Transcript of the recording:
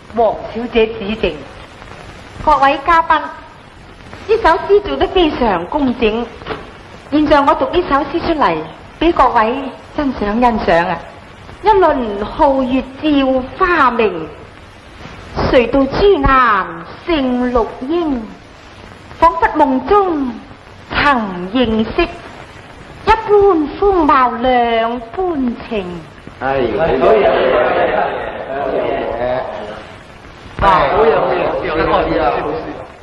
黃小姐指正。各位嘉賓，呢首詩做得非常工整。現在我讀呢首詩出嚟，俾各位欣賞欣賞啊！一輪皓月照花明，誰道朱顏勝綠英？仿佛夢中曾認識，一般風貌兩般情。 係，好嘢，好嘢，好嘢，好嘢，好嘢，